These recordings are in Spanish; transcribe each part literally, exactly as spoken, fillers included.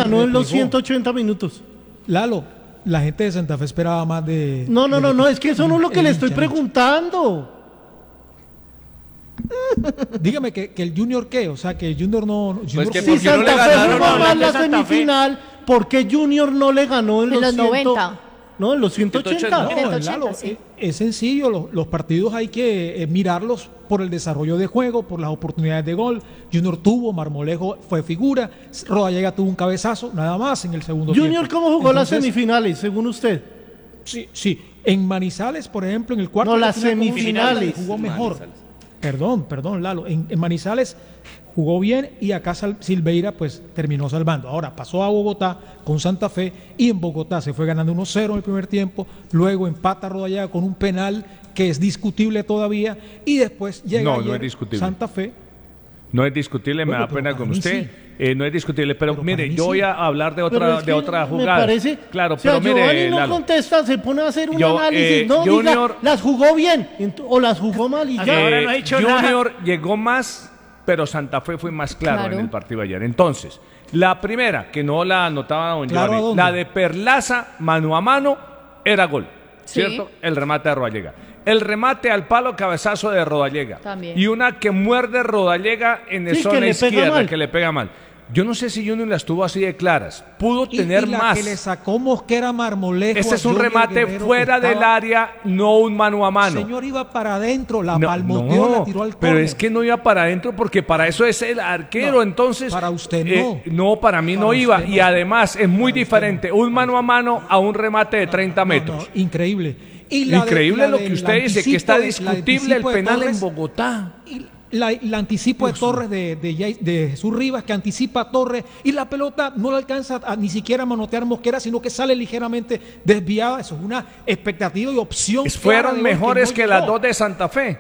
ganó en los ciento ochenta minutos. Lalo, la gente de Santa Fe esperaba más de... No, no, no, no, es que eso no es lo que le estoy preguntando. Dígame que, que el Junior qué, o sea que el Junior no... Junior pues que si Santa no Fe jugó mal la semifinal, ¿por qué Junior no le ganó en, en los, los noventa? cien? No, en los ciento ochenta. No, ciento ochenta, Lalo, sí. es, es sencillo, los, los partidos hay que eh, mirarlos por el desarrollo de juego, por las oportunidades de gol. Junior tuvo, Marmolejo fue figura, Rodallega tuvo un cabezazo, nada más en el segundo Junior, tiempo. ¿cómo jugó Entonces, las semifinales, según usted? Sí, sí. En Manizales, por ejemplo, en el cuarto No, de las final, ¿cómo semifinales. jugó mejor. Manizales. Perdón, perdón, Lalo. En, en Manizales jugó bien y acá Sal- Silveira pues terminó salvando. Ahora pasó a Bogotá con Santa Fe y en Bogotá se fue ganando uno cero en el primer tiempo, luego empata Rodallega con un penal que es discutible todavía y después llega No, no ayer es discutible. Santa Fe. No es discutible, Bueno, me da pero pena para con mí usted. sí. Eh, no es discutible, pero, Pero mire, para mí yo voy sí. a hablar de Pero otra, es de que otra me jugada. parece, Claro, o sea, pero mire, Giovanni no Lalo, contesta, se pone a hacer un Yo, análisis, eh, no Junior- diga, las jugó bien ent- o las jugó mal y ya. eh, Ahora no ha dicho Junior llegó más, pero Santa Fe fue más claro, Claro. en el partido de ayer. Entonces, la primera, que no la anotaba don ¿Claro Giovanni, a dónde? la de Perlaza, mano a mano, era gol, Sí. ¿cierto? El remate de Rodallega. El remate al palo, cabezazo de Rodallega. También. Y una que muerde Rodallega en el Sí, zona que le pega izquierda, mal. que le pega mal. Yo no sé si Junior las tuvo así de claras. Pudo Y, tener y la más. que le sacó Mosquera a Marmolejo. Ese a es un Junior remate Guerrero, fuera que del estaba- área, no un mano a mano. Señor, iba para adentro, la No, palmoteó, no, la tiró al pero córner. es que no iba para adentro porque para eso es el arquero, No, entonces... para usted eh, no. no, para mí Para no usted iba. no. Y además es muy Para usted diferente un mano a mano a un remate de treinta No, metros. no, increíble. Y la de- Increíble la lo del que usted dice, que está anticipo de- la discutible el anticipo de penal en Torres, Bogotá. y la, el anticipo de Torres de, de, Jay- de Jesús Rivas, que anticipa a Torres, y la pelota no le alcanza a, ni siquiera a manotear Mosquera, sino que sale ligeramente desviada. Eso es una expectativa y opción. Es- clara Fueron de gol mejores no que llegó. las dos de Santa Fe.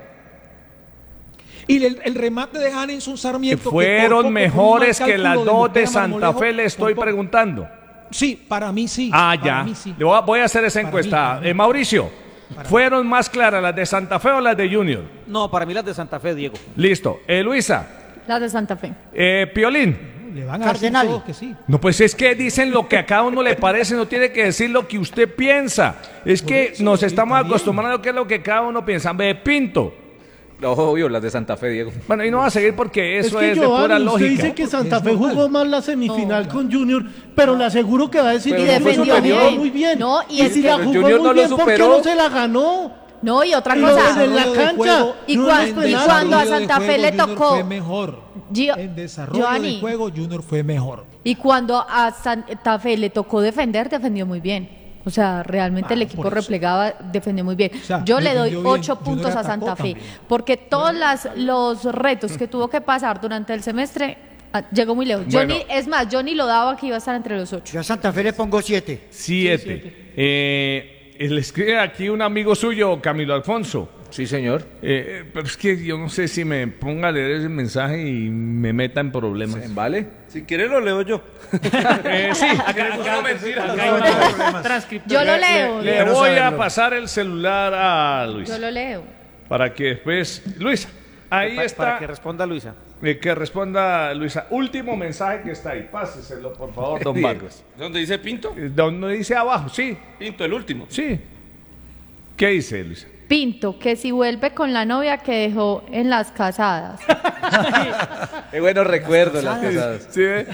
Y el, el remate de Hanenson Sarmiento. que por Fueron poco, por un mal mejores que las cálculo dos de Mosquera Santa Marmolejo, Fe, le por estoy poco- preguntando. Sí, para mí sí. Ah, para ya. mí sí. Le voy a- voy a hacer esa Para encuesta. mí, para mí. Eh, Mauricio, ¿fueron más claras las de Santa Fe o las de Junior? No, para mí las de Santa Fe, Diego. Listo. Eh, Luisa, Las de Santa Fe. eh, Piolín. Le van a decir Cardenal. todos que sí. No, pues es que dicen lo que a cada uno le parece, no tiene que decir lo que usted piensa. Es que eso, nos sí, estamos está bien. acostumbrando a que es lo que cada uno piensa. Ve, Pinto. No, obvio, las de Santa Fe, Diego. Bueno, y no va a seguir porque eso es, es que de pura Giovanni, usted lógica. dice que Santa Es Fe normal. jugó mal la semifinal con Junior, pero le aseguro que va a decir Pero que no fue Junior la superior. jugó muy bien. No, y y es si que- la Pero jugó Junior muy no lo bien, ¿por qué superó. no se la ganó? No, y otra Y lo cosa. de la Desarrollo de cancha. juego, Y no cuan- es y penal. cuando a desarrollo de Santa Fe juego, le Junior tocó- fue mejor. Gio- En desarrollo Giovanni. de juego, Junior fue mejor. Y cuando a Santa Fe le tocó defender, defendió muy bien. O sea, realmente Ah, el equipo por eso. replegaba, defendió muy bien. O sea, Yo le doy defendió bien. ocho Junior puntos a atacó Santa Fe, también. porque todos las, los retos que tuvo que pasar durante el semestre, ah, llegó muy lejos. Bueno. Yo ni- es más, yo ni lo daba que iba a estar entre los ocho. Yo a Santa Fe le pongo siete. Siete. Eh, le escribe aquí un amigo suyo, Camilo Alfonso. Sí, señor. Eh, pero es que yo no sé si me ponga a leer ese mensaje y me meta en problemas. ¿Vale? Si quiere lo leo yo. Eh, sí, Yo lo leo, le Quiero voy a saberlo. pasar el celular a Luis yo lo leo. para que después, Luisa, ahí Pa- está, Para que responda Luisa. eh, que responda Luisa. Último mensaje que está ahí, páseselo por favor, don Diego. Vargas. ¿Dónde dice Pinto? Eh, Donde dice abajo, sí, Pinto, el último. sí. ¿Qué dice Luisa? Pinto, que si vuelve con la novia que dejó en las casadas. Qué buenos recuerdos las casadas. Sí, ¿eh?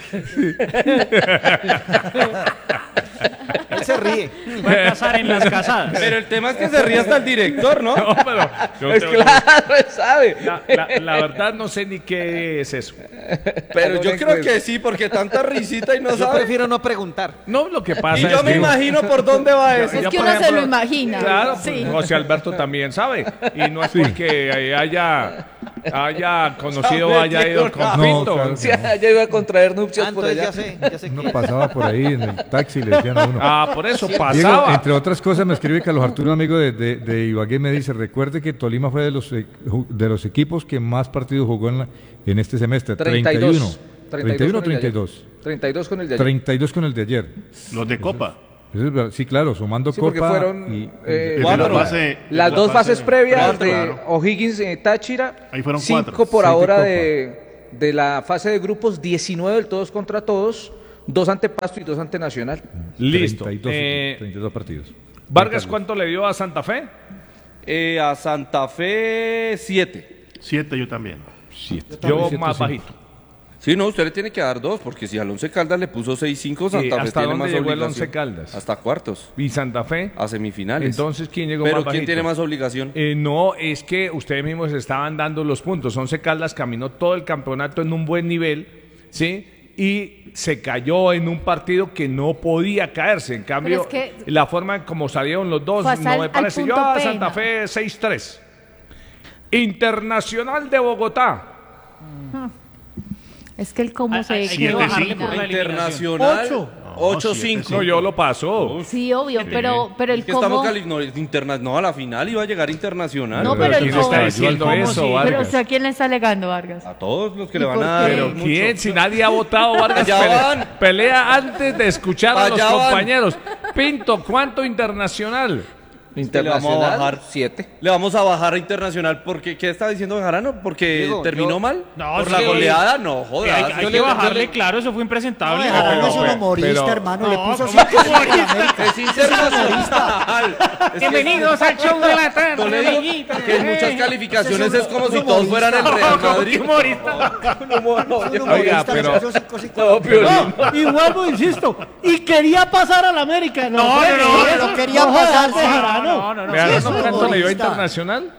Él se ríe. Va a casar en las casadas. Pero el tema es que se ríe hasta el director, ¿no? No, pero yo Es tengo- claro, él sabe. la, la- la verdad no sé ni qué es eso. Pero yo Haga creo una que sí, porque tanta risita y no Yo sabe. prefiero no preguntar. No, lo que pasa Y es yo me que- imagino por dónde va eso. Es Ya, que por uno se ejemplo, lo imagina. Claro, Sí. pues, José Alberto también sabe. Y no es porque haya, haya conocido o haya ido con No, Pinto. claro. Sí, ya iba a contraer nupcias Ah, por entonces allá. ya sé, ya sé Uno quién. pasaba por ahí en el taxi y le decían a uno. Ah, por eso Diego, pasaba. entre otras cosas, me escribe Carlos Arturo, amigo de, de, de Ibagué, me dice, recuerde que Tolima fue de los, eh, ju- de los equipos que más partidos jugó en, la- en este semestre. treinta y dos. treinta y uno o con el de treinta y ayer. dos. treinta y dos con el de ayer. treinta y dos con el de ayer. Los de Copa. Eso es verdad. Sí, claro, sumando Sí, porque Copa fueron y, eh, y- cuatro. La fase- las la dos fase- fases previas cuatro, de claro. O'Higgins eh, Táchira. Ahí fueron cinco cuatro. por Seis de ahora Copa. de, de la fase de grupos, diecinueve del todos contra todos, Dos ante Pasto y dos ante Nacional. Listo. treinta y dos, Eh, treinta y dos partidos. Vargas, ¿cuánto le dio a Santa Fe? Eh, a Santa Fe, siete. Siete yo también. Siete. también Yo siete, más sí. bajito. Sí, no, usted le tiene que dar dos, porque si al Once Caldas le puso seis cinco, Eh, Santa Fe ¿hasta tiene dónde más llegó el obligación. Once Caldas? Hasta cuartos, ¿Y Santa Fe? a semifinales. Entonces, ¿quién llegó Pero más ¿quién bajito? tiene más obligación? Eh, no, es que ustedes mismos estaban dando los puntos. Once Caldas caminó todo el campeonato en un buen nivel, ¿sí? Y se cayó en un partido que no podía caerse. En cambio, es que- la forma en como salieron los dos Fue hasta no el- me al parece. Yo punto a pena. Santa Fe seis tres. Internacional de Bogotá. Es que el cómo Hay- se hay que Siete, bajarle cinco. por la eliminación. Internacional, Ocho. ocho siete, cinco. No, yo lo paso. Sí, obvio, pero, pero el Que estamos cómo... cali- no, interna- no, a la final iba a llegar internacional. No, pero el ¿quién cómo... está diciendo ¿Cómo eso, sí? Pero, o Vargas? sea, ¿quién le está alegando, Vargas? A todos los que ¿Y le van por a dar. qué? Pero mucho. ¿quién? Si nadie ha votado, Vargas Allá pelea, van. pelea antes de escuchar a los Allá van. compañeros. Pinto, ¿cuánto internacional? Internacional, Internacional, bajar siete. Le vamos a bajar a Internacional porque ¿qué está diciendo Bejarano? Porque Diego, terminó yo- mal. No, por sí. la goleada, no Hay, jodas. hay Hay que que- bajarle, claro, eso fue impresentable. No, Bejarano es un pero- humorista, pero- hermano. Le No, puso ¿cómo cinco cinco a la América. Es internacional. Es que- Bienvenidos al show de la tarde. Yo le digo amiguitos. que en muchas calificaciones es como si un todos fueran el Real No, Madrid. qué humorista. Un humor- no, Un yo- Oiga, humorista, le pero- puso cinco cinco a la América. No, y vuelvo, insisto, y quería pasar a la América. No, No, fue no, que no, eso no, quería no, pasar, jodas, Bejarano. no, no, no. Vean, Sí, es un ¿cuánto le dio humorista. internacional?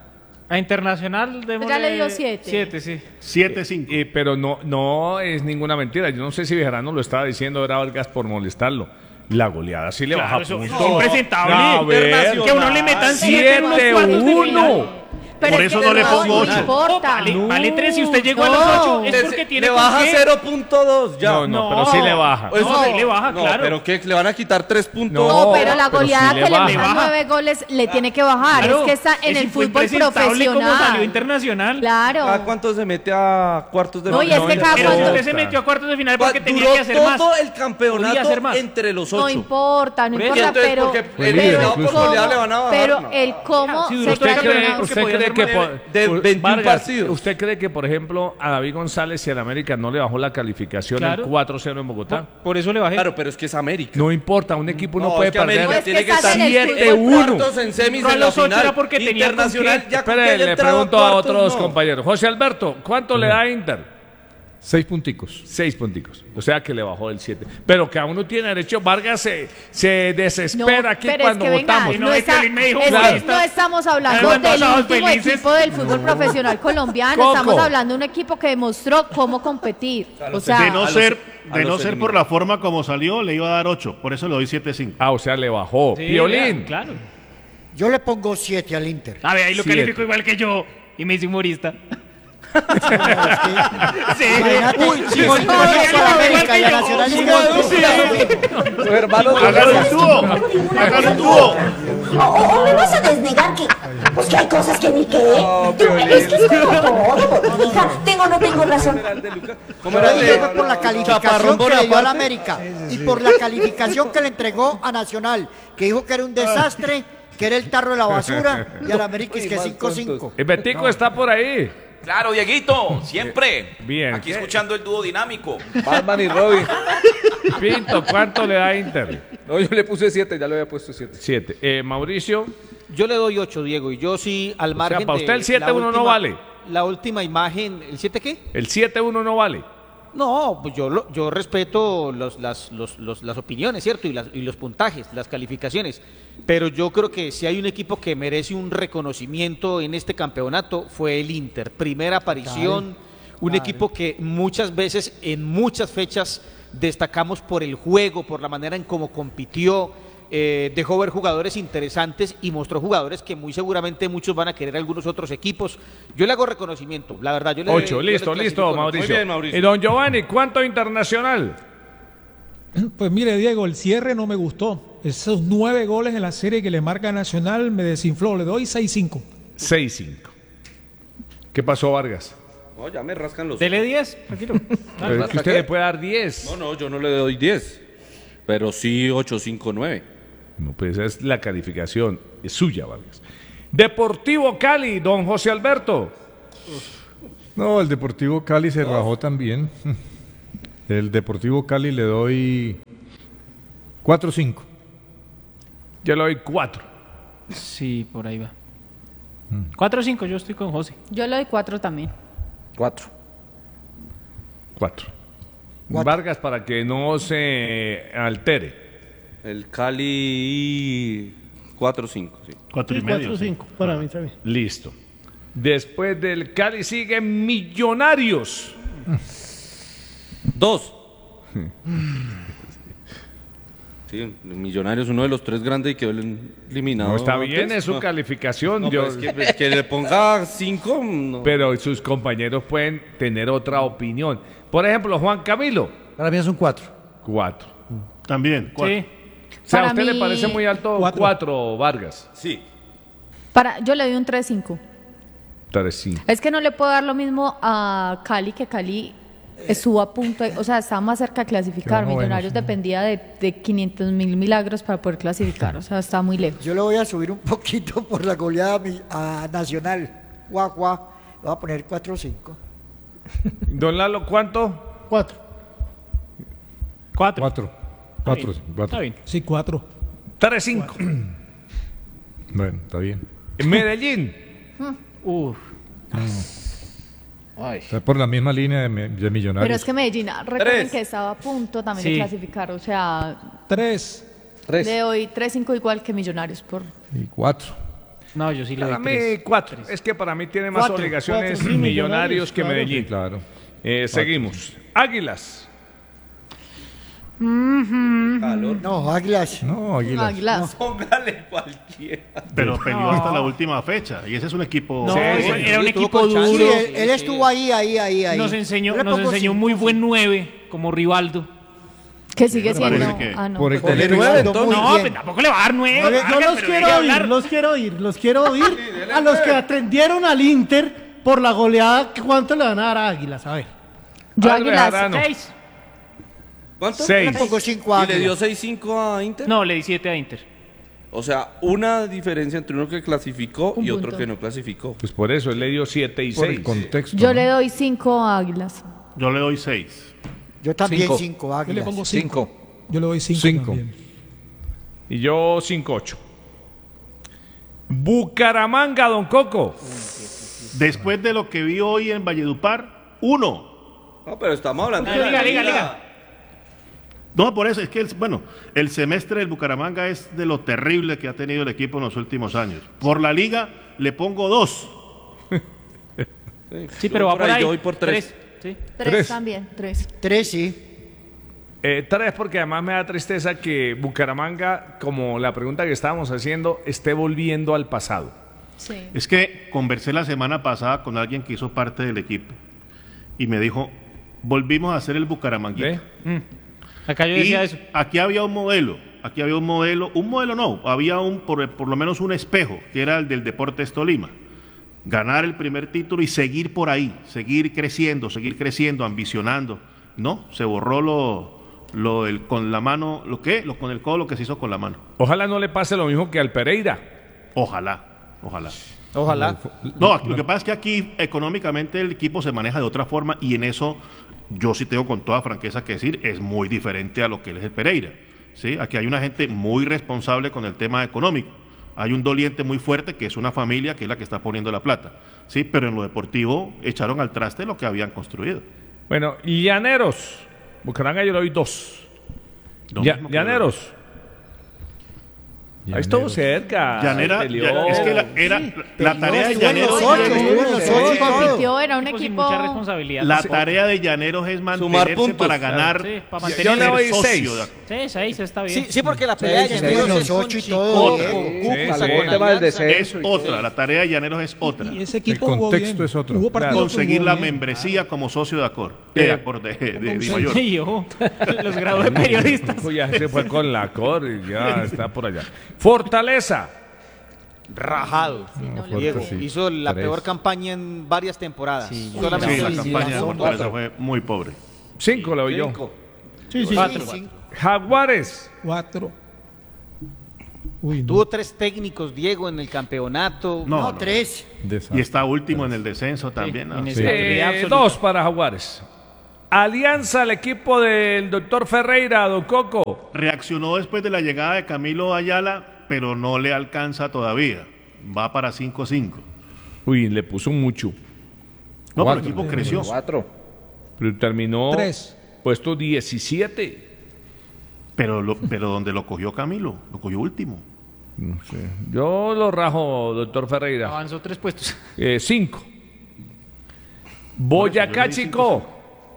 A Internacional démosle Ya le dio siete. Siete, sí. Siete, cinco. Eh, pero no, no es ninguna mentira. Yo no sé si Bejarano lo estaba diciendo, era Vargas por molestarlo. La goleada sí le Claro, baja eso puntos. es impresentable. No, a ver. Que a uno le metan siete en los siete cuartos de uno. final. Pero Por es eso que no le no, pongo no ocho. importa. Vale, vale tres. Si usted llegó a No. los ocho, es Le- porque tiene le con baja qué. cero punto dos ya. No, no, No. pero sí le baja. Eso No, sí. ahí le baja, No, claro. pero ¿qué? ¿Le van a quitar tres puntos? No, No, pero la pero goleada sí le que le baja. metan Le baja. nueve goles le tiene que bajar. Claro, Es que está en es el fue fútbol impresentable como salió profesional. Internacional. Claro. ¿A cuánto se mete a cuartos de No, y es que cada Pero cuando- usted se metió a cuartos de final porque Duró tenía que hacer más. todo el Podía campeonato hacer más. entre los No ocho. importa, no Por eso. Y importa, entonces, pero, porque Fue el líder eliminado por incluso. goleada le van a bajar. pero no. el cómo Sí, se duró ¿Usted todo el queda cree, campeonato con- usted podía cree ser que más por, de por- veintiún Vargas, partidos? ¿usted cree que, por ejemplo, a David González y a la América no le bajó la calificación Claro. en cuatro cero en Bogotá? Por eso le bajé. Claro, pero es que es América. No importa, un equipo no, No, puede es que América perder Pues tiene que que estás estar en el siete fútbol. uno. cuartos en semis No, a en la los ocho final. era porque tenía Internacional con qué. ya con que Espere, haya le entrado pregunto a cuartos, otros no. compañeros. José Alberto, ¿cuánto le da Inter? Seis punticos. Seis punticos. O sea que le bajó el siete. Pero que aún no tiene derecho. Vargas se, se No, desespera aquí pero cuando es que venga, votamos. No, no, es que está- Piolín me dijo es que futbolista. no estamos hablando Me mandó del sábados último felices. equipo del fútbol profesional colombiano, Coco. estamos hablando de un equipo que demostró cómo competir. O sea, De no a ser, los- a de no los ser por eliminados. la forma como salió, le iba a dar ocho. Por eso le doy siete cinco. Ah, o sea, le bajó. Sí, Piolín. claro. Yo le pongo siete al Inter. A ver, ahí lo Siete. califico igual que yo. Y me hice humorista. Sí. Imagínate, Uy, sí, cinco sí, cinco a la América y a igual que Nacional yo. cinco. Los hermanos ¡Hágalo un dúo! ¡Hágalo un dúo! ¿O, o me vas a desnegar que, pues que hay cosas que ni qué? Tú, es que es como todo, hija. Tengo o no tengo razón. ¿Cómo Yo era le el dije de- fue por la calificación Chaparrón que le dio a la Bonaparte? América y por la calificación que le entregó a Nacional, que dijo que era un desastre, que era el tarro de la basura, y a la América es que cinco cinco. El Betico está por ahí. Claro, Dieguito, siempre. Bien. Aquí escuchando el dúo dinámico. Batman y Robin. Pinto, ¿cuánto le da Inter? No, yo le puse siete, ya le había puesto siete. Siete. Eh, Mauricio. Yo le doy ocho, Diego, y yo sí al margen para de usted el siete uno la no última- vale. La última imagen, ¿el siete qué? El siete uno no vale. No, pues yo, lo- yo respeto los, las, los- los- las opiniones, ¿cierto? Y, las- y los puntajes, las calificaciones. Pero yo creo que si hay un equipo que merece un reconocimiento en este campeonato fue el Inter. Primera aparición, un equipo que muchas veces, en muchas fechas, destacamos por el juego, por la manera en cómo compitió. Eh, dejó ver jugadores interesantes y mostró jugadores que muy seguramente muchos van a querer algunos otros equipos. Yo le hago reconocimiento, la verdad. Yo le, Ocho, yo le listo, clasifico listo, con ocho. Mauricio. Muy bien, Mauricio. Y don Giovanni, ¿cuánto internacional? Pues mire, Diego, el cierre no me gustó. Esos nueve goles en la serie que le marca Nacional me desinfló. Le doy seis cinco. seis cinco. ¿Qué pasó, Vargas? No, ya me rascan los Dele diez, tranquilo. Pero es que usted le puede dar diez. No, no, yo no le doy diez. Pero sí ocho, cinco, nueve. No, pues esa es la calificación. Es suya, Vargas. Deportivo Cali, don José Alberto. No, el Deportivo Cali se rajó también. El Deportivo Cali le doy cuatro cinco. Yo le doy cuatro. Sí, por ahí va. cuatro o cinco, yo estoy con José. Yo le doy cuatro también. Cuatro. Cuatro. Vargas, para que no se altere. El Cali cuatro cinco, sí. Cuatro y Sí, medio. cuatro sí. cinco, para mí también. Listo. Después del Cali sigue Millonarios. Dos. Sí, Millonarios, uno de los tres grandes y quedó eliminado. No, está bien, antes. es su No. calificación. No, yo- pero es que, pues, que le ponga cinco. No. Pero sus compañeros pueden tener otra opinión. Por ejemplo, Juan Camilo. Para mí es un cuatro. Cuatro. También. Cuatro. Sí. O sea, ¿a Para usted le mí- parece muy alto Cuatro. cuatro, Vargas? Sí. Para, yo le doy un tres cinco. Tres, sí. Es que no le puedo dar lo mismo a Cali, que Cali estuvo a punto, de- o sea, estaba más cerca de clasificar. Quedó noveno, Millonarios sí. dependía de, de quinientos mil milagros para poder clasificar, o sea, estaba muy lejos. Yo le voy a subir un poquito por la goleada a mi- a Nacional. Guau, guau. Le voy a poner cuatro cinco. Don Lalo, ¿cuánto? Cuatro. Cuatro. Cuatro. Cuatro, Está bien. cuatro. Está bien. Sí, cuatro. Tres, cinco. Bueno, está bien. Medellín. Uf. Está por la misma línea de, me- de Millonarios. Pero es que Medellín, ah, recuerden Tres. que estaba a punto también Sí. de clasificar, o sea, Tres. Tres. le doy tres cinco igual que Millonarios por... Y cuatro. No, yo sí le Para doy mí, tres. cuatro. Es que para mí tiene más Cuatro, obligaciones cuatro, sí, Millonarios Millonarios, que claro. Medellín. Sí, claro. Eh, seguimos. Águilas. No, Águilas. No, Águilas. Águilas. Póngale cualquiera. Pero peleó hasta la última fecha. Y ese es un equipo. No, Sí, era sí, un sí, tuvo equipo con chance. Sí, duro. él, él estuvo ahí, ahí, ahí, ahí. Nos enseñó, Yo le nos pongo enseñó un cinco, muy cinco. buen nueve, como Rivaldo. Que sigue me parece siendo... que Ah, no. por el pues- Tele Porque nueve, Rivaldo muy No, bien. pues tampoco le va a dar nueve. Yo, yo Vargas, los pero quiero deje oír, hablar. los quiero oír, los quiero oír a los que atendieron al Inter por la goleada. ¿Cuánto le van a dar a Águilas? A ver. Yo Albert Águilas... Arano. Seis. ¿Cuánto? Le Seis. pongo cinco ¿Y le Águilas. dio seis cinco a Inter? No, le di siete a Inter. O sea, una diferencia entre uno que clasificó Un y otro punto. que no clasificó. Pues por eso él le dio siete y Por seis. el contexto. Yo ¿no? le doy cinco a Águilas. Yo le doy seis. Yo también Cinco. cinco Yo le Águilas. pongo cinco. Cinco. Yo le doy cinco, Cinco. también. Y yo cinco ocho. Bucaramanga, Don Coco. Después de lo que vi hoy en Valledupar, uno. No, pero estamos hablando de Liga, la liga, liga. liga. No, por eso, es que, el, bueno, el semestre del Bucaramanga es de lo terrible que ha tenido el equipo en los últimos años. Por la liga le pongo dos. Sí, Yo pero va por por ahí, ahí. yo voy por tres. Sí. Tres, Tres. también, tres. Tres, sí. Eh, tres, porque además me da tristeza que Bucaramanga, como la pregunta que estábamos haciendo, esté volviendo al pasado. Sí. Es que conversé la semana pasada con alguien que hizo parte del equipo y me dijo, volvimos a hacer el Bucaramanguita. ¿Ve? Mm. Acá yo Y decía eso. aquí había un modelo, aquí había un modelo, un modelo no, había un por, por lo menos un espejo, que era el del Deportes Tolima. Ganar el primer título y seguir por ahí, seguir creciendo, seguir creciendo, ambicionando. No, se borró lo, lo del con la mano, ¿lo qué? Lo con el codo, lo que se hizo con la mano. Ojalá no le pase lo mismo que al Pereira. Ojalá, ojalá. Ojalá. No, lo que pasa es que aquí económicamente el equipo se maneja de otra forma y en eso yo sí tengo con toda franqueza que decir, es muy diferente a lo que es el Pereira. ¿Sí? Aquí hay una gente muy responsable con el tema económico. Hay un doliente muy fuerte que es una familia que es la que está poniendo la plata. Sí, pero en lo deportivo echaron al traste lo que habían construido. Bueno, Llaneros. Bucaramanga yo le doy dos. Lo Ya- mismo que Llaneros. Ahí estuvo cerca. Llanera, peleó. ya- es que la, era, la tarea de estuvo en Llaneros. los ocho, estuvo en los ocho y todo. Compitió, era un Equipo sin equipo... mucha responsabilidad. La tampoco. tarea de Llaneros es Sumar mantenerse puntos, para ganar. Sí, para y mantener- Yo le doy ser socio seis. de- Sí, seis está bien. Sí, sí, porque la pelea de Sí, Llaneros sí, los es con ocho y Chico, todo, con Diego. Cúcuta, Sí, con sí. El tema del Alianza. descenso. Es otra, la tarea de Llaneros es otra. Y ese equipo El jugó contexto bien. es otro. Hubo partidos que Conseguir jugó la bien. membresía como socio de Acor. De Acor, de, de, de Di Mayor. Sí, ojo, los grados de periodistas. Uy, ya se fue con la cor y ya está por allá. Fortaleza. Rajado. no le Diego sí. hizo la Tres. peor campaña en varias temporadas. Solamente Sí, la sí, campaña de sí, Fortaleza fue muy pobre. Cinco le doy yo. Cinco. Sí, sí. Sí, sí. Jaguares. Cuatro. Uy, no. Tuvo tres técnicos, Diego, en el campeonato. No, No, no. tres. Y está último en el descenso también. ¿no? en Sí. ese- Eh, absoluta. dos para Jaguares. Alianza, el equipo del doctor Ferreira, don Coco. Reaccionó después de la llegada de Camilo Ayala, pero no le alcanza todavía. Va para cinco cinco. Uy, le puso mucho. No, pero el equipo creció. Cuatro. Pero terminó Tres. puesto diecisiete. Pero, lo, pero donde lo cogió Camilo, lo cogió último. No sé. Yo lo rajo, doctor Ferreira. Avanzó tres puestos. Eh, cinco. Boyacá, Chico.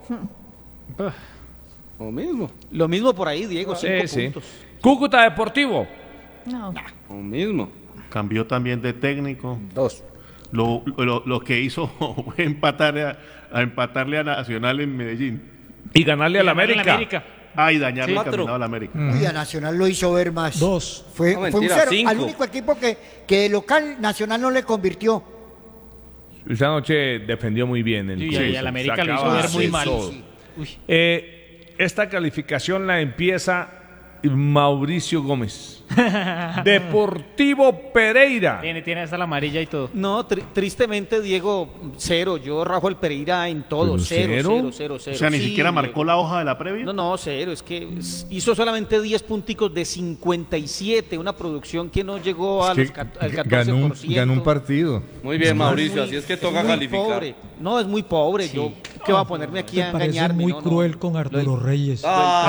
Lo mismo. Lo mismo por ahí, Diego, cinco Sí, sí. puntos. Cúcuta Deportivo. No. Lo mismo. Cambió también de técnico. Dos. Lo, lo, lo que hizo fue empatar a, a empatarle a Nacional en Medellín. Y ganarle a la Ganarle a América. América. Ah, y dañarle Sí. el caminado a la América. Uy, a Nacional lo hizo ver más. Dos. Fue, No, fue un mentira, cero. cinco. Al único equipo que, que de local Nacional no le convirtió. Esa noche defendió muy bien. El Y, Cruzeiro. y a la América lo hizo Sacaba ver muy de mal. todo. Uy. Eh, esta calificación la empieza Mauricio Gómez. Deportivo Pereira. Tiene, tiene hasta la amarilla y todo. No, tri- tristemente, Diego, cero. Yo rajo el Pereira en todo. ¿Pero Cero, cero? cero, cero, cero. O sea, ni Sí, siquiera Diego. marcó la hoja de la previa. No, no, cero. Es que s- hizo solamente diez punticos de cincuenta y siete. Una producción que no llegó a Es que los cat- al g- catorce ganó, un, por ciento. ganó un partido. Muy bien, No, es Mauricio, muy- así es que es toca muy calificar. pobre. No, es muy pobre. Yo, ¿qué va a ponerme aquí Te a parece engañarme? muy No, no. cruel con Arturo Reyes.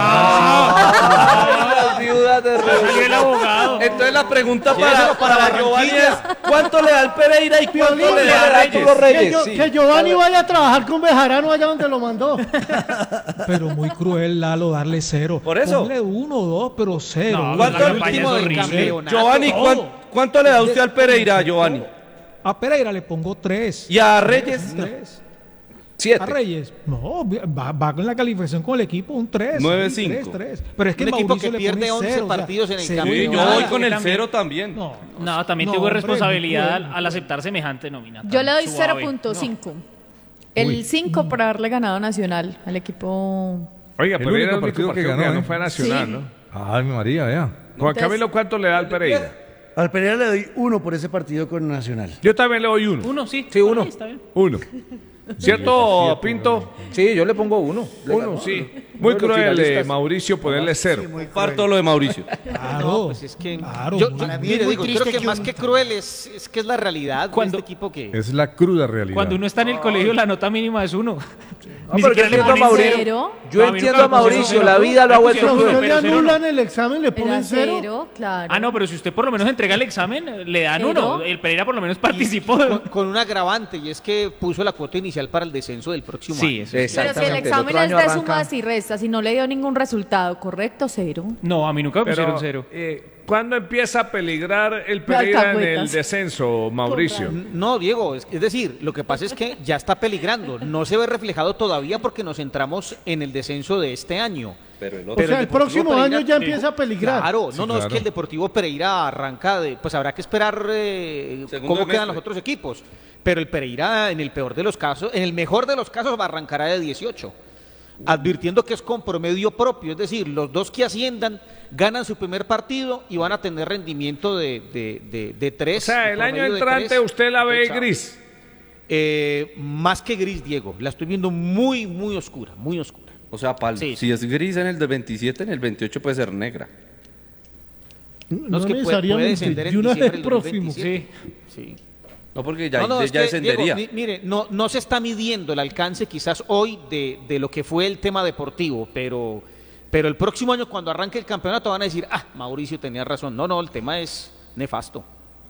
Ah, las viudas de Salió el abogado. Entonces la pregunta Sí, para, pero para para Giovanni Barranquilla. es ¿cuánto le da el Pereira y cuánto Piolín, le da que- Arturo que, Reyes? Gio- Sí. que Giovanni vaya a trabajar con Bejarano allá donde lo mandó. Pero muy cruel, Lalo, darle cero. Por eso. Ponle uno o dos, pero cero. No, ¿Cuánto- la campaña último es del horrible. campeonato. Giovanni, Todo. ¿cuán- ¿cuánto le da usted al Pereira, Giovanni? A Pereira le pongo tres. ¿Y a Reyes? Tres. Siete. A Reyes, no, va, va con la calificación con el equipo un tres. Nueve, sí, cinco. tres, tres. Pero es que Un equipo Mauricio que le pierde pone once cero, o sea, partidos en el cero. campeonato. Sí, yo voy Ah, con y el también- cero también. No, No, también No, tuvo hombre, responsabilidad muy al, cruel. al aceptar semejante nómina. Yo le doy Suave. cero punto cinco. El cinco por haberle ganado a Nacional, al equipo. Oiga, El pero era único el único partido que partido que ganó, ganó ¿eh? fue Nacional, Sí. ¿no? Ay, María, vea. Juan Entonces- Camilo, ¿cuánto le da al Pereira? Al Pereira le doy uno por ese partido con Nacional. Yo también le doy uno. Uno, sí. Sí, uno. Ahí está bien. Uno. ¿Cierto, Pinto? Sí, yo le pongo uno. Le Uno, ganó. sí. Muy Uno de los cruel, eh, finalistas. Mauricio, ponerle cero. Parto lo de Mauricio. Claro. No, pues es que Claro. yo, yo- Para mí mire, es muy digo, triste creo que, que más un- que cruel es, es que es la realidad Cuando- de este equipo que Es la cruda realidad. Cuando uno está en el colegio, la nota mínima es uno. No, Ni pero yo siquiera le entiendo a ponen Mauricio. cero. Yo No, a mí entiendo nunca a me pusieron Mauricio, cero. la vida lo ha Me vuelto pusieron cruel. Pero pero le cero no. anulan el examen, le Era ponen cero. cero, claro. Ah, no, pero si usted por lo menos entrega el examen, le dan Cero. uno. El Pereira por lo menos participó. con, con un agravante y es que puso la cuota inicial para el descenso del próximo Sí, año. eso Pero si el Exactamente, el examen otro es año de arranca- sumas y restas y no le dio ningún resultado, ¿correcto? Cero. No, a mí nunca me Pero, pusieron cero. eh, ¿cuándo empieza a peligrar el Pereira en el alcahuetas. descenso, Mauricio? No, Diego, es, es decir, lo que pasa es que ya está peligrando. No se ve reflejado todavía porque nos centramos en el descenso de este año. Pero el O otro. sea, el Deportivo próximo Pereira- año ya empieza a peligrar. Claro, Sí, no, no, es claro. que el Deportivo Pereira arranca de, pues habrá que esperar eh, Segundo cómo semestre. quedan los otros equipos. Pero el Pereira, en el peor de los casos, en el mejor de los casos, arrancará de dieciocho. Advirtiendo que es con promedio propio, es decir, los dos que asciendan ganan su primer partido y van a tener rendimiento de, de, de, de tres. O sea, el año promedio de entrante tres. usted la ve Chao. gris. Eh, más que gris, Diego, la estoy viendo muy, muy oscura, muy oscura. O sea, pal- Sí. si es gris en el del veintisiete, en el veintiocho puede ser negra. No, es que puede- puede necesariamente. descender en de una diciembre vez del próximo. veintisiete. Sí. No, porque ya, No, no, ya es que, descendería. Diego, mi- mire, no, no se está midiendo el alcance quizás hoy de, de lo que fue el tema deportivo, pero, pero el próximo año cuando arranque el campeonato van a decir, ah, Mauricio tenía razón. No, no, el tema es nefasto.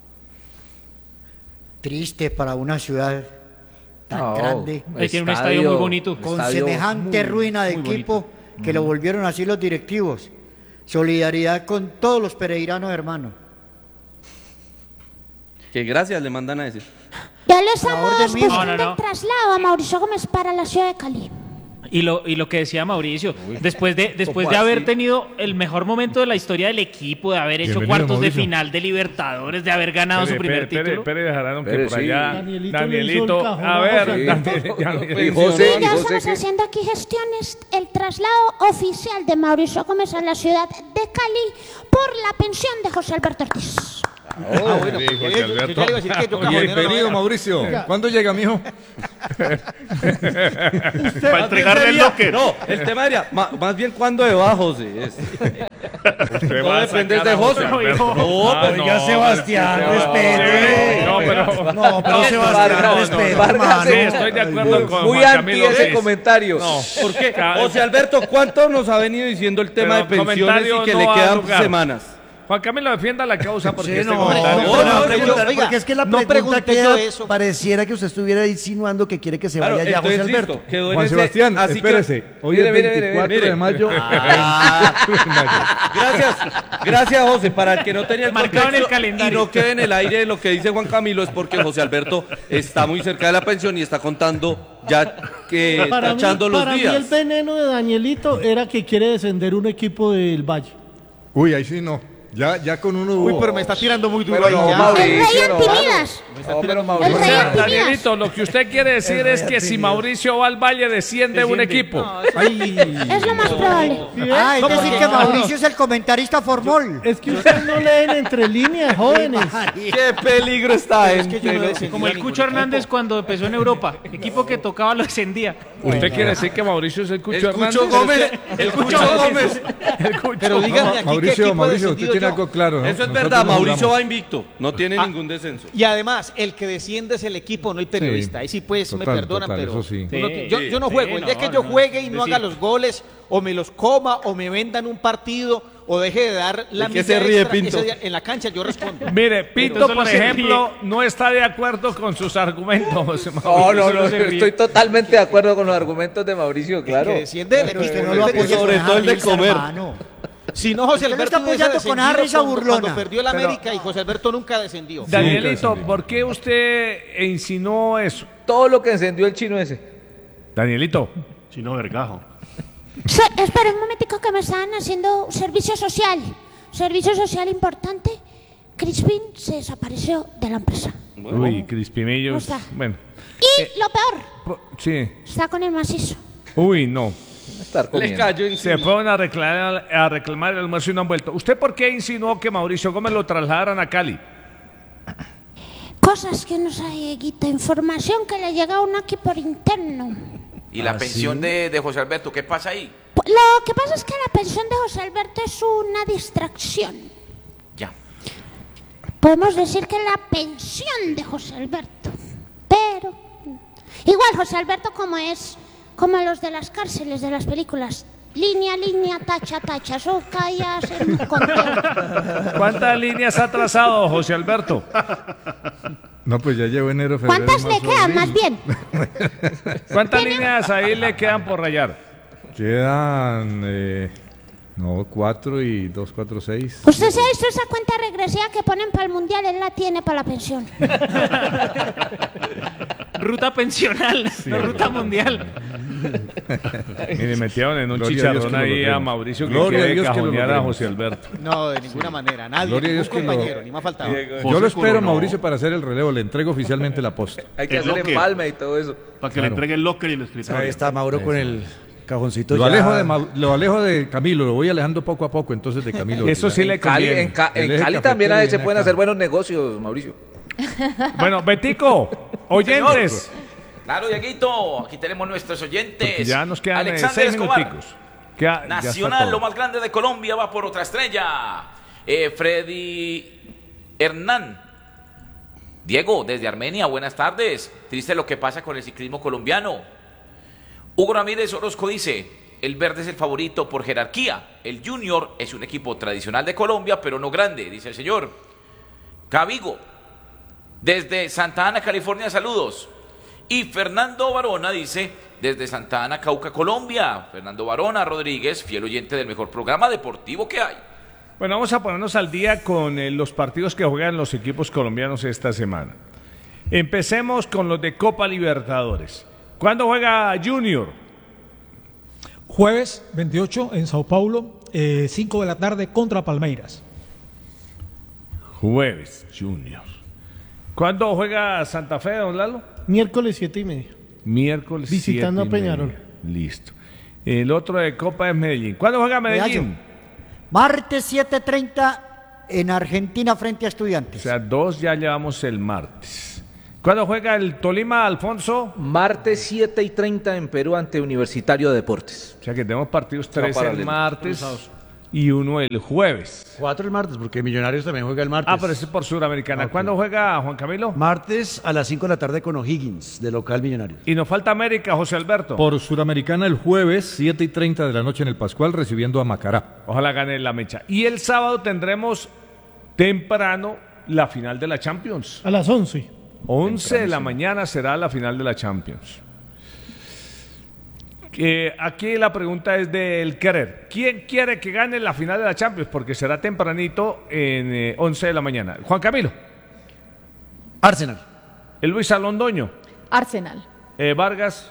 Triste para una ciudad tan No, grande, Ahí tiene un estadio muy bonito. con estadio semejante muy- ruina de muy equipo que lo volvieron así los directivos. Solidaridad con todos los pereiranos, hermanos. Que gracias le mandan a decir. Ya le Por favor, estamos de mí. No, no, buscando no. el traslado a Mauricio Gómez para la ciudad de Cali. Y lo, y lo que decía Mauricio, después de, después ¿cómo de haber así? tenido el mejor momento de la historia del equipo, de haber hecho Bienvenido, cuartos de Mauricio. final de Libertadores, de haber ganado su Pere, primer Pere, título. Pere, Pere dejaron que Pere, por sí. allá. Danielito le hizo Danielito, el cajón a a ver, José. Daniel- Danielito. Y José, Sí, y ya José estamos que- haciendo aquí gestiones. El traslado oficial de Mauricio Gómez a la ciudad de Cali por la pensión de José Alberto Ortiz. Oh, bueno, sí, José Alberto. Bienvenido, Mauricio. ¿Cuándo llega, mijo? Para entregarle el locker. No, el tema era, ma- más bien cuándo de va, José. Es. Usted No va a depende sacar de a José. José Alberto. No, Ah, pero ya no, Sebastián, no, respete. no, pero- No, pero No, Sebastián, Vargas, respete, Vargas, hermano. Sí, estoy de acuerdo con Muy Juan anti Camilo. ese sí. comentario. No. ¿Por qué? Cada- José Alberto, ¿cuánto nos ha venido diciendo el tema Pero de pensiones comentario y que no le va a quedan lugar. semanas? Juan Camilo, defienda la causa porque Sí, este no, comentario... no, no, no, no, pregunta, yo- oiga, porque es que la no pregunta pregunté yo queda, eso. pareciera que usted estuviera insinuando que quiere que se Claro, vaya ya José entonces, Alberto. listo, quedó en Juan ese- Sebastián, así que- espérese. Hoy Mire, es mire, mire, veinticuatro mire. de mayo. Ah. Gracias, gracias José. Para el que no tenía el Marcado en el contexto calendario. y no quede en el aire lo que dice Juan Camilo es porque José Alberto está muy cerca de la pensión y está contando ya que está Para, mí, echando los para mí días. el veneno de Danielito era que quiere descender un equipo del Valle. Uy, ahí sí no. Ya, ya con uno Uy, hubo. pero me está tirando muy duro. Pero ahí no, ya. Mauricio, El rey no, Antimidas. No, pero El Mauricio. O rey sea, Antimidas. Danielito, lo que usted quiere decir es que si Mauricio va al Valle, desciende un equipo. Es lo más probable. Ah, es decir que Mauricio es el comentarista formol. Es que ustedes no leen entre líneas, jóvenes. Qué peligro está Es que yo no en descendí Como a el ningún Cucho equipo. Hernández cuando empezó en Europa. Equipo que tocaba lo descendía. ¿Usted quiere decir que Mauricio es el Cucho El Hernández? Cucho Gómez, el Cucho Gómez. El Cucho. Pero díganme aquí qué Mauricio, equipo he Mauricio, usted descendido tiene yo. algo claro, ¿no? Eso es Nosotros verdad, no Mauricio jugamos. va invicto, no tiene Ah, ningún descenso. Y además, el que desciende es el equipo, no el periodista. Ahí sí, pues, me Total, perdonan, total, pero eso sí. uno- Sí, yo, yo no sí, juego. El día no, que yo no, juegue y no decir. haga los goles, o me los coma, o me vendan un partido, o deje de dar la ¿De qué milla se ríe, extra, Pinto? ese día en la cancha yo respondo. Mire, Pinto, Pero por solo se ejemplo, no está de acuerdo con sus argumentos. No, no, no, Solo se ríe. estoy totalmente de acuerdo con los argumentos de Mauricio, claro. Que desciende el Pero equipo. usted no lo apoya sobre con todo el de Harris, comer. hermano. Si no, José Usted lo Alberto está hubiese apoyando con descendido Harris a cuando, burlona. cuando perdió el América y José Alberto nunca descendió. Danielito, sí. ¿por qué usted insinuó eso? Todo lo que encendió el chino ese. Danielito. Chino Vergajo. Se- espera un momentico que me están haciendo servicio social. Servicio social importante. Crispin se desapareció de la empresa. Uy, Crispimillos. ¿Cómo está? Bueno, Y lo peor, po- sí. está con el macizo. Uy, no. Estar Le comiendo. cayó Se encima. fueron a reclamar, a reclamar el almuerzo y no han vuelto. ¿Usted por qué insinuó que Mauricio Gómez lo trasladaran a Cali? Cosas que no sabe, Dieguito. Información que le llega a uno aquí por interno. Y la pensión de, de José Alberto, ¿qué pasa ahí? Pues, lo que pasa es que la pensión de José Alberto es una distracción. Ya. Podemos decir que la pensión de José Alberto. Pero igual José Alberto como es como los de las cárceles de las películas. Línea, línea, tacha, tacha. Eso callas en un conteo. ¿Cuántas líneas ha trazado José Alberto? No, pues ya llevo enero, febrero. ¿Cuántas le marzo, quedan abril. más bien? ¿Cuántas líneas ahí le quedan por rayar? Quedan, eh, no, cuatro y dos, cuatro, seis. Usted se ha visto esa cuenta regresiva que ponen para el mundial, él la tiene para la pensión. Ruta pensional, no ruta mundial. Y le metieron en un Gloria a Dios chicharrón que lo ahí a logremos. Mauricio que Gloria a quiere Dios que lo cajonear a logremos. José Alberto. No, de ninguna manera. Nadie. Gloria a Dios Ningún que lo- compañero, ni más faltaba. Yo lo espero, Mauricio, para hacer el relevo. Le entrego oficialmente la posta. Hay que Es hacer lo que- empalme y todo eso. Para que le entregue el locker y el escritorio. Ahí está Mauro con el cajoncito. Lo ya- alejo, de, Mau- lo alejo de Camilo, lo voy alejando poco a poco, entonces de Camilo. Eso sí le Cali, conviene. en, Ca- en El eje Cali cafetero también hay- se viene pueden acá. hacer buenos negocios, Mauricio. Bueno, Betico, oyentes. Claro, Dieguito, aquí tenemos nuestros oyentes. Ya nos quedan eh, Alexander seis Escobar. minuticos. Queda- ya está Nacional, todo. lo más grande de Colombia, va por otra estrella. Eh, Freddy Hernán. Diego, desde Armenia, buenas tardes. Triste lo que pasa con el ciclismo colombiano. Hugo Ramírez Orozco dice, el verde es el favorito por jerarquía. El Junior es un equipo tradicional de Colombia, pero no grande, dice el señor. Cavigo, desde Santa Ana, California, saludos. Y Fernando Barona dice, desde Santa Ana, Cauca, Colombia. Fernando Barona Rodríguez, fiel oyente del mejor programa deportivo que hay. Bueno, vamos a ponernos al día con eh, los partidos que juegan los equipos colombianos esta semana. Empecemos con los de Copa Libertadores. ¿Cuándo juega Junior? Jueves veintiocho en Sao Paulo, eh, cinco de la tarde contra Palmeiras. Jueves, Junior. ¿Cuándo juega Santa Fe, don Lalo? Miércoles siete y media. Miércoles Visitando siete y a Peñarol. media. Listo. El otro de Copa es Medellín. ¿Cuándo juega Medellín? Martes siete treinta en Argentina frente a Estudiantes. O sea, dos ya llevamos el martes. ¿Cuándo juega el Tolima, Alfonso? Martes siete y treinta en Perú ante Universitario de Deportes. O sea que tenemos partidos tres No, el paralelo. martes Cruzados. y uno el jueves. Cuatro el martes, porque Millonarios también juega el martes. Ah, pero eso es por Suramericana. Ok. ¿Cuándo juega Juan Camilo? Martes a las cinco de la tarde con O'Higgins, de local Millonarios. Y nos falta América, José Alberto. Por Suramericana el jueves, siete y treinta de la noche en el Pascual, recibiendo a Macará. Ojalá gane la mecha. Y el sábado tendremos temprano la final de la Champions. A las once. once de la mañana será la final de la Champions. Eh, aquí la pregunta es del querer. ¿Quién quiere que gane la final de la Champions? Porque será tempranito en eh, once de la mañana. Juan Camilo. Arsenal. El Luis Alondoño. Arsenal. Eh, Vargas.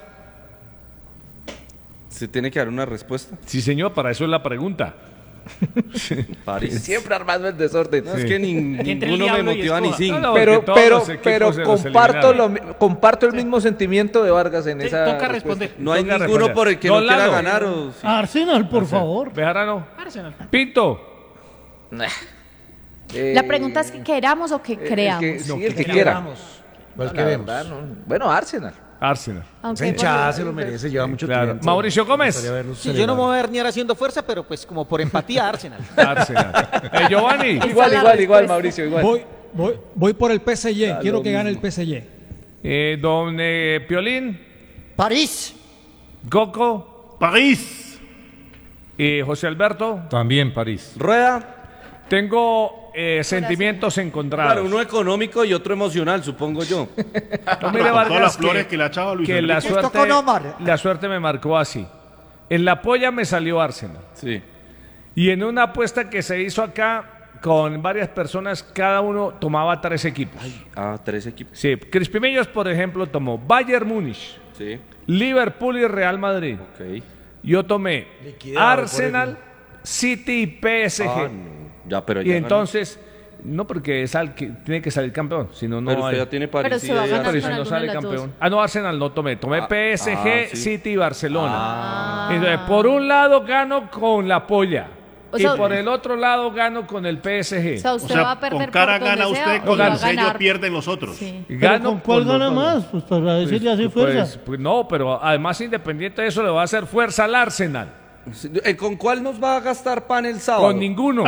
¿Se tiene que dar una respuesta? Sí, señor, para eso es la pregunta. París. Siempre armando el desorden. No, es que ni- Entre el ninguno me diablo y motiva ni escoba. cinco. No, no, Pero, porque todos pero, los equipos pero se los comparto, lo, eliminaron. mi- comparto el mismo sentimiento de Vargas en Sí, esa toca respuesta. responder. No hay Toca ninguno responder. por el que Don no quiera Lalo. ganar. O, sí. Arsenal, por favor. Bejarano. Arsenal. Pinto. Eh, La pregunta es que queramos o que el creamos. que- sí, No, el que que quiera. ¿Cuál La queremos? verdad, no. Bueno, Arsenal. Arsenal. Aunque Esa hinchada por- se lo merece, lleva mucho Claro. tiempo. Mauricio Gómez. Me gustaría verlos Sí, yo no me celebrar. voy a herniar haciendo fuerza, pero pues como por empatía Arsenal. Arsenal. Eh, Giovanni. Esa igual, es la igual, igual, respuesta. Mauricio, igual. Voy, voy, voy por el P S G. Da Quiero lo que gane el mismo. P S G. Eh, don eh, Piolín. París. Coco. París. Y José Alberto. También París. Rueda. Tengo eh, sentimientos encontrados. Claro, uno económico y otro emocional, supongo yo. No, Con mire, todas Vargas, las flores que le ha echado a Luis que la Enrique. Esto suerte, con Omar. la suerte me marcó así. En la polla me salió Arsenal. Sí. Y en una apuesta que se hizo acá con varias personas, cada uno tomaba tres equipos. Ah, tres equipos. Sí, Crispimillos, por ejemplo, tomó Bayern Múnich, Sí. Liverpool y Real Madrid. Ok. Yo tomé Liquidado, Arsenal, City y P S G. Ah, no. Ya, pero Y ya ganó. entonces, no porque es al que tiene que salir campeón, sino no Pero usted hay. ya tiene París Pero se y va a ya- ganar Pero con si no alguna sale de las campeón. dos. Ah, no, Arsenal no tomé. Tomé Ah, P S G, ah, sí. City y Barcelona. Ah. Entonces, por un lado gano con la polla. O y sea- por el otro lado gano con el P S G. O sea, O usted sea, va a perder con cara por donde gana sea usted, o con va el a sello ganar. pierden los otros. Sí. ¿Pero Gano con cuál con los gana dos. más? Pues para decirle así fuerza. Pues, pues no, pero además independiente de eso le va a hacer fuerza al Arsenal. Eh, ¿Con cuál nos va a gastar pan el sábado? Con ninguno.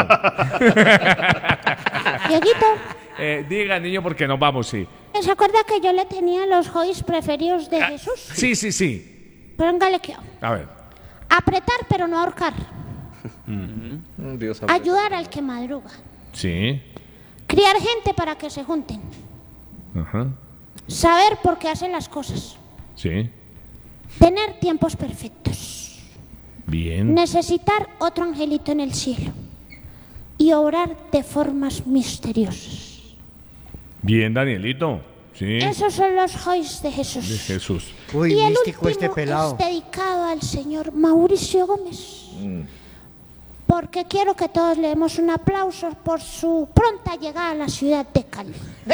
Dieguito, Eh, diga, niño, porque nos vamos, sí. ¿se acuerda que yo le tenía los hobbies preferidos de Jesús? Sí, sí, sí. Póngale que A ver. apretar pero no ahorcar, Mm, Dios sabe. ayudar al que madruga, Sí. criar gente para que se junten, Ajá. saber por qué hacen las cosas, Sí. tener tiempos perfectos, Bien. necesitar otro angelito en el cielo y obrar de formas misteriosas. Bien, Danielito. Sí. Esos son los hobbies de De Jesús. Jesús. Uy, y el místico último este pelado. es dedicado al señor Mauricio Gómez. Porque quiero que todos le demos un aplauso por su pronta llegada a la ciudad de Cali.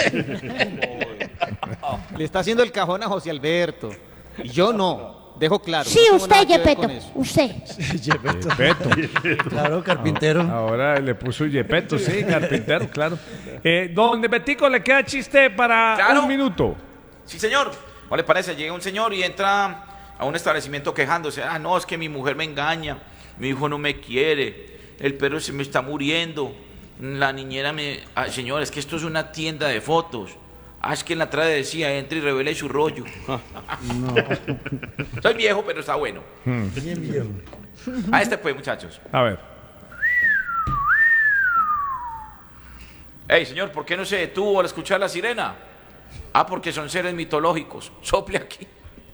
Le está haciendo el cajón a José Alberto. Y yo no. Dejo claro. Sí, no tengo nada usted, que ver Yepeto, con eso. usted. Yepeto. Claro, carpintero. Ahora le puso Yepeto, sí, carpintero, claro. Eh, don Betico, ¿le queda chiste para Claro. un minuto? Sí, señor. ¿No le parece? Llega un señor y entra a un establecimiento quejándose. Ah, no, es que mi mujer me engaña. Mi hijo no me quiere. El perro se me está muriendo. La niñera me... Ah, señor, es que esto es una tienda de fotos. Ah, es que en la entrada decía, entre y revele su rollo. Soy viejo, pero está bueno. Bien, viejo. A este pues, muchachos. A ver. Hey, señor, ¿por qué no se detuvo al escuchar la sirena? Ah, porque son seres mitológicos. Sople aquí.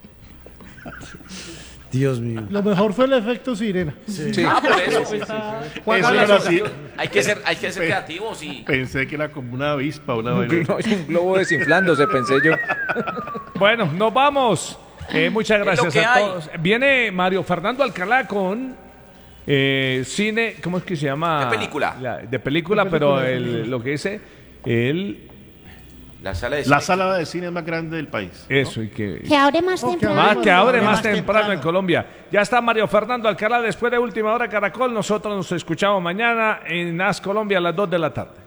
Dios mío. Lo mejor fue el efecto sirena. Ah, por eso. pues. Juan Eso Carlos, era así. Hay que ser, hay que ser Pe- creativos y... Pensé que era como una avispa, una vaina. No, es un globo desinflándose, pensé yo. Bueno, nos vamos. Eh, muchas Es gracias lo que a hay. todos. Viene Mario Fernando Alcalá con eh, cine, ¿cómo es que se llama? De película. La- de película, De pero película. el- lo que dice, el La sala de La cine. sala de cine más grande del país. Eso, y que... Que abre más temprano. Más que abre más más temprano en temprano. Colombia. Ya está Mario Fernando Alcalá después de Última Hora Caracol. Nosotros nos escuchamos mañana en A S Colombia a las dos de la tarde.